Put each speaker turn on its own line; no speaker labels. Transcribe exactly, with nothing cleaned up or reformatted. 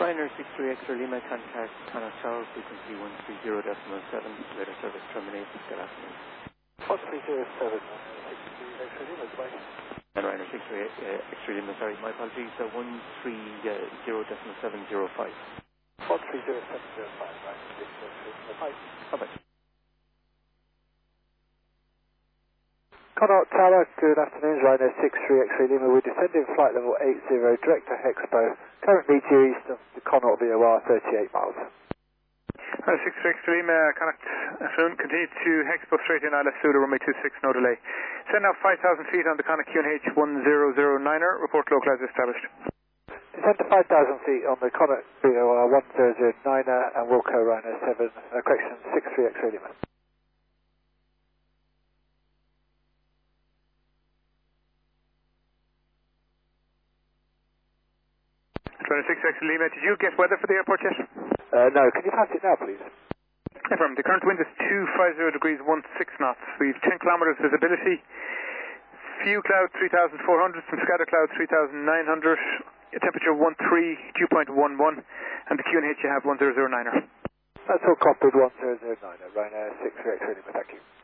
Ryanair six three X-ray Lima, contact Connor Tower, frequency one three zero point seven, radar service terminated, good afternoon.
one three zero seven, six three X-ray Lima, goodbye.
And Ryanair six three uh, X-ray Lima, sorry, my apologies, uh, one three zero point seven zero five.
one three zero seven zero five, right, six three X-ray Lima, bye.
Bye-bye.
Connaught Tower, good afternoon, Ryanair six three X-ray Lima, we're descending flight level eight zero, direct to Hexpo, currently due east of the Connaught V O R, thirty-eight miles.
Ryanair six three X-ray Lima, connect soon, continue to Hexpo straight in Isla Sula, runway two six, no delay. Send now five thousand feet on the Connaught Q N H one zero zero niner, report localized established.
Descend to five thousand feet on the Connaught V O R one zero zero niner and Wilco Ryanair seven, uh, correction, six three X-ray Lima.
Ryanair six three X-ray Lima, did you get weather for the airport yet?
Uh, no, can you pass it now, please?
Affirm, the current wind is two five zero degrees one six knots. We've ten kilometers visibility. Few clouds three thousand four hundred, some scatter clouds three thousand nine hundred. Temperature one three, dew point one one, and the Q N H you have one zero zero niner.
That's all copied, one zero zero niner, Ryanair six three X-ray Lima, thank you.